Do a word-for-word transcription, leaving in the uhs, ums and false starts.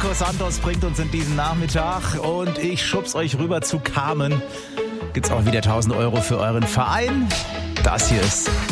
Marco Santos bringt uns in diesen Nachmittag und ich schub's euch rüber zu Carmen. Gibt's auch wieder tausend Euro für euren Verein. Das hier ist